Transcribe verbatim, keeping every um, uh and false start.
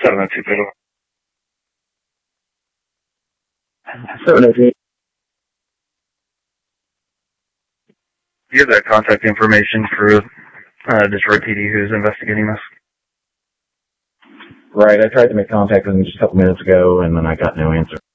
seven oh two Fatal. seven oh two. You have that contact information for uh, Detroit P D who's investigating this? Right, I tried to make contact with him just a couple minutes ago, and then I got no answer.